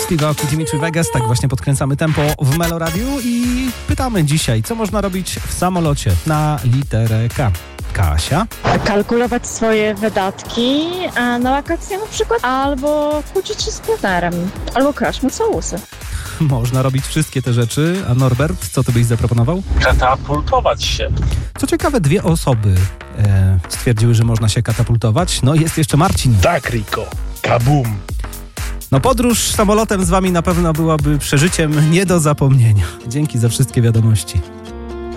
Steve Aoki, Dimitri Vegas, tak właśnie podkręcamy tempo w Meloradiu i pytamy dzisiaj, co można robić w samolocie na literę K. Kasia? Kalkulować swoje wydatki na wakacje na przykład, albo kłócić się z partnerem, albo kraść mu całusy. Można robić wszystkie te rzeczy. A Norbert, co ty byś zaproponował? Katapultować się. Co ciekawe, 2 osoby stwierdziły, że można się katapultować. No i jest jeszcze Marcin. Tak, Riko. Kabum. No podróż samolotem z wami na pewno byłaby przeżyciem nie do zapomnienia. Dzięki za wszystkie wiadomości.